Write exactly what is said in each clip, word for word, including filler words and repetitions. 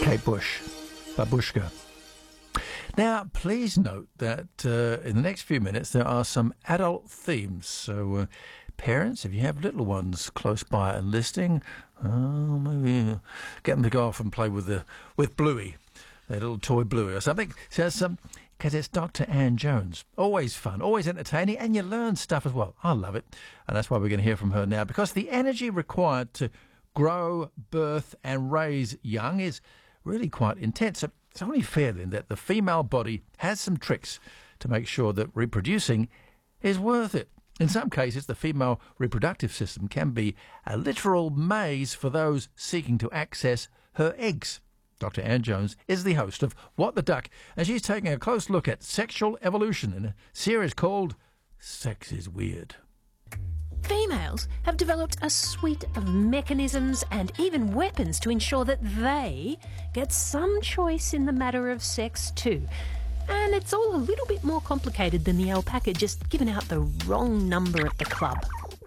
Kate Bush, Babushka. Now, please note that uh, in the next few minutes there are some adult themes. So, uh, parents, if you have little ones close by and listening, oh, maybe get them to go off and play with the with Bluey, their little toy Bluey or something. So, some because it's Doctor Ann Jones. Always fun, always entertaining, and you learn stuff as well. I love it, and that's why we're going to hear from her now, because the energy required to grow, birth, and raise young is really quite intense. So it's only fair then that the female body has some tricks to make sure that reproducing is worth it. In some cases, the female reproductive system can be a literal maze for those seeking to access her eggs. Doctor Ann Jones is the host of What the Duck, and she's taking a close look at sexual evolution in a series called Sex is Weird. Females have developed a suite of mechanisms and even weapons to ensure that they get some choice in the matter of sex too. And it's all a little bit more complicated than the alpaca just giving out the wrong number at the club.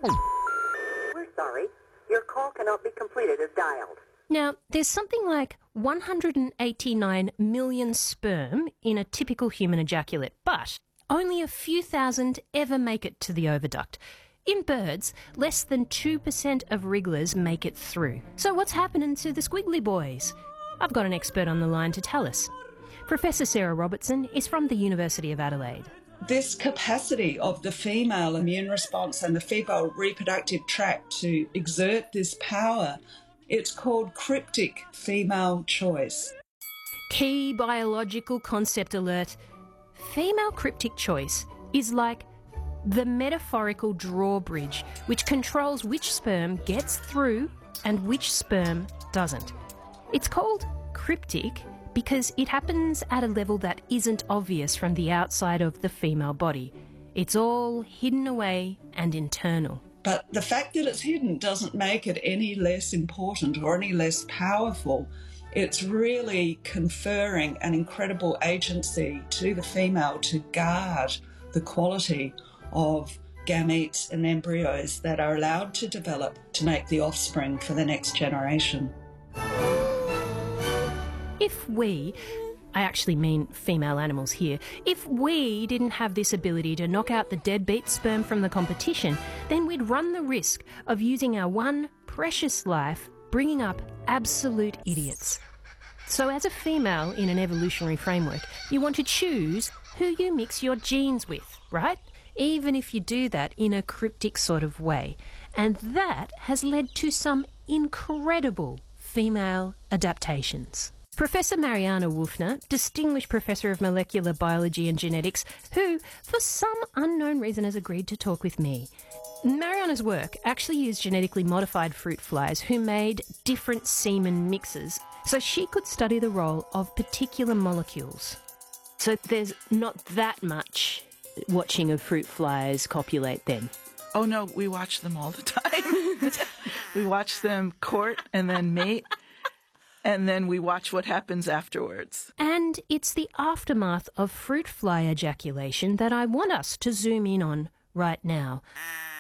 We're sorry. Your call cannot be completed as dialed. Now, there's something like one hundred eighty-nine million sperm in a typical human ejaculate, but only a few thousand ever make it to the oviduct. In birds, less than two percent of wrigglers make it through. So what's happening to the squiggly boys? I've got an expert on the line to tell us. Professor Sarah Robertson is from the University of Adelaide. This capacity of the female immune response and the female reproductive tract to exert this power, it's called cryptic female choice. Key biological concept alert. Female cryptic choice is like the metaphorical drawbridge, which controls which sperm gets through and which sperm doesn't. It's called cryptic because it happens at a level that isn't obvious from the outside of the female body. It's all hidden away and internal. But the fact that it's hidden doesn't make it any less important or any less powerful. It's really conferring an incredible agency to the female to guard the quality of gametes and embryos that are allowed to develop to make the offspring for the next generation. If we, I actually mean female animals here, if we didn't have this ability to knock out the deadbeat sperm from the competition, then we'd run the risk of using our one precious life bringing up absolute idiots. So as a female in an evolutionary framework, you want to choose who you mix your genes with, right? Even if you do that in a cryptic sort of way. And that has led to some incredible female adaptations. Professor Mariana Wolfner, Distinguished Professor of Molecular Biology and Genetics, who, for some unknown reason, has agreed to talk with me. Mariana's work actually used genetically modified fruit flies who made different semen mixes so she could study the role of particular molecules. So there's not that much watching of fruit flies copulate then? Oh, no, we watch them all the time. We watch them court and then mate, and then we watch what happens afterwards. And it's the aftermath of fruit fly ejaculation that I want us to zoom in on right now.